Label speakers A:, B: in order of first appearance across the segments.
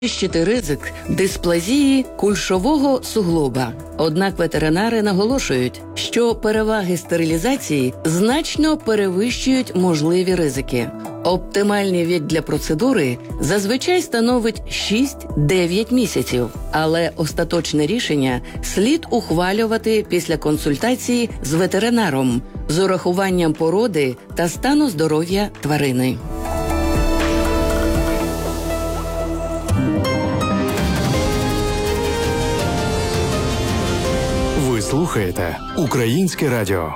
A: підвищити ризик дисплазії кульшового суглоба. Однак ветеринари наголошують, що переваги стерилізації значно перевищують можливі ризики. Оптимальний вік для процедури зазвичай становить 6-9 місяців, але остаточне рішення слід ухвалювати після консультації з ветеринаром з урахуванням породи та стану здоров'я тварини.
B: Ви слухаєте Українське радіо.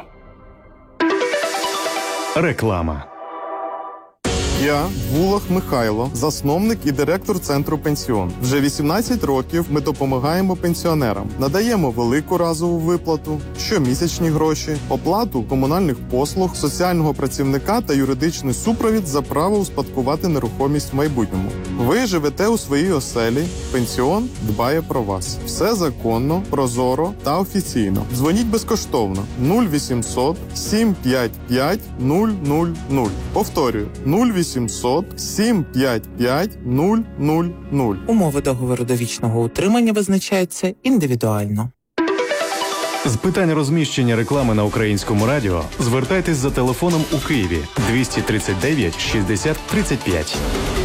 B: Реклама.
C: Я Вулах Михайло, засновник і директор центру «Пенсіон». Вже 18 років ми допомагаємо пенсіонерам. Надаємо велику разову виплату, щомісячні гроші, оплату комунальних послуг, соціального працівника та юридичний супровід за право успадкувати нерухомість в майбутньому. Ви живете у своїй оселі, «Пенсіон» дбає про вас. Все законно, прозоро та офіційно. Дзвоніть безкоштовно 0800 755 000. Повторюю, 0800 755 000.
D: Умови договору довічного утримання визначаються індивідуально.
B: З питань розміщення реклами на Українському радіо звертайтесь за телефоном у Києві 239 60 35.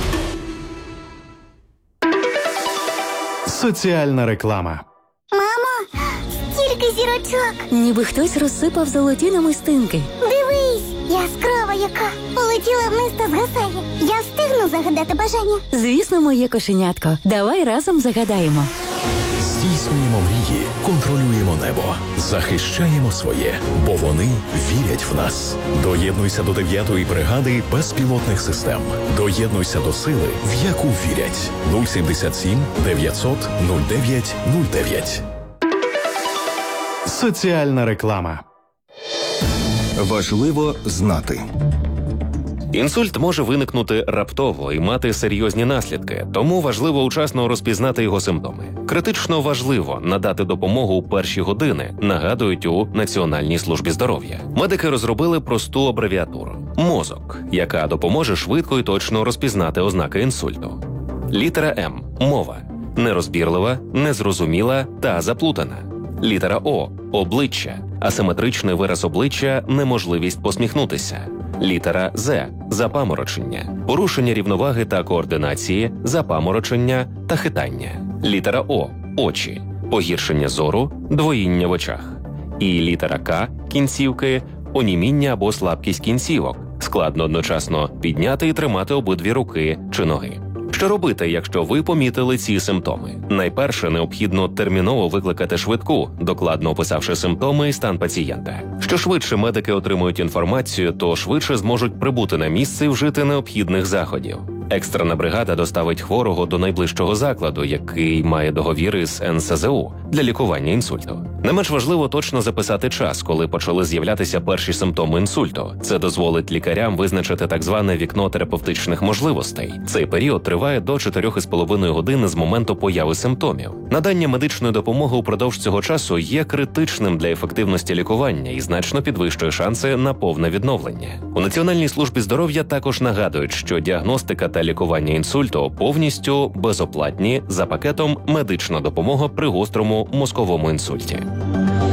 B: Соціальна реклама.
E: Мамо, стільки зірочок!
F: Ніби хтось розсипав золоті намистинки.
E: Дивись, яскрава яка! Полетіла вниз та згасає. Я встигну загадати бажання.
F: Звісно, моє кошенятко. Давай разом загадаємо.
G: Здійснюємо мрії, контролюємо небо, захищаємо своє, бо вони вірять в нас. Доєднуйся до 9-ї бригади безпілотних систем. Доєднуйся до сили, в яку вірять. 077 900 09 09.
B: Соціальна реклама.
H: Важливо знати.
I: Інсульт може виникнути раптово і мати серйозні наслідки, тому важливо вчасно розпізнати його симптоми. Критично важливо надати допомогу у перші години, нагадують у Національній службі здоров'я. Медики розробили просту абревіатуру – МОЗОК, яка допоможе швидко і точно розпізнати ознаки інсульту. Літера М – мова. Нерозбірлива, незрозуміла та заплутана. Літера О – обличчя. Асиметричний вираз обличчя – неможливість посміхнутися. Літера З – запаморочення, порушення рівноваги та координації, запаморочення та хитання. Літера О – очі, погіршення зору, двоїння в очах. І літера К – кінцівки, оніміння або слабкість кінцівок, складно одночасно підняти і тримати обидві руки чи ноги. Що робити, якщо ви помітили ці симптоми? Найперше, необхідно терміново викликати швидку, докладно описавши симптоми і стан пацієнта. Що швидше медики отримують інформацію, то швидше зможуть прибути на місце і вжити необхідних заходів. Екстрена бригада доставить хворого до найближчого закладу, який має договір із НСЗУ для лікування інсульту. Не менш важливо точно записати час, коли почали з'являтися перші симптоми інсульту. Це дозволить лікарям визначити так зване вікно терапевтичних можливостей. Цей період триває до 4,5 години з моменту появи симптомів. Надання медичної допомоги упродовж цього часу є критичним для ефективності лікування і значно підвищує шанси на повне відновлення. У Національній службі здоров'я також нагадують, що діагностика та лікування інсульту повністю безоплатні за пакетом «Медична допомога при гострому мозковому інсульті».